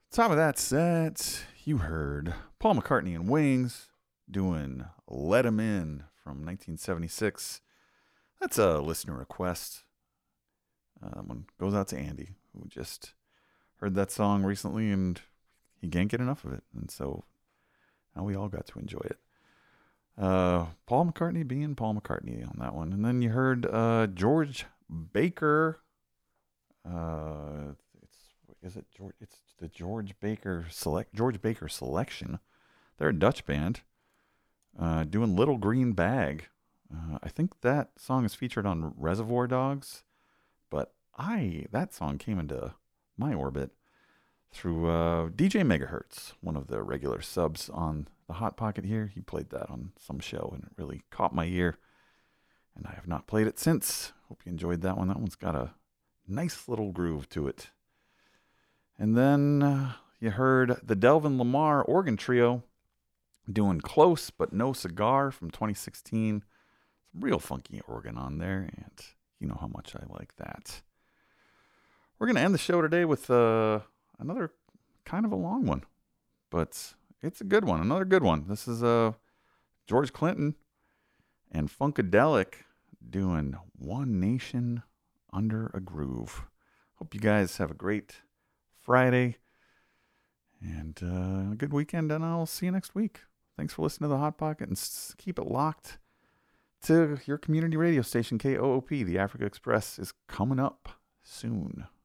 Top of that set, you heard Paul McCartney and Wings doing Let 'Em In from 1976. That's a listener request. That one goes out to Andy, who just heard that song recently and he can't get enough of it. And so now we all got to enjoy it. Paul McCartney being Paul McCartney on that one. And then you heard George Baker. It's the George Baker selection. They're a Dutch band doing Little Green Bag. I think that song is featured on Reservoir Dogs, but that song came into my orbit through DJ Megahertz, one of the regular subs on the Hot Pocket here. He played that on some show and it really caught my ear, and I have not played it since. Hope you enjoyed that one. That one's got a nice little groove to it. And then you heard the Delvin Lamar Organ Trio doing Close But No Cigar from 2016. Some real funky organ on there, and you know how much I like that. We're going to end the show today with another kind of a long one, but it's a good one, another good one. This is George Clinton and Funkadelic doing One Nation Under a Groove. Hope you guys have a great Friday and a good weekend, and I'll see you next week. Thanks for listening to the Hot Pocket, and keep it locked to your community radio station, KOOP. The Africa Express is coming up soon.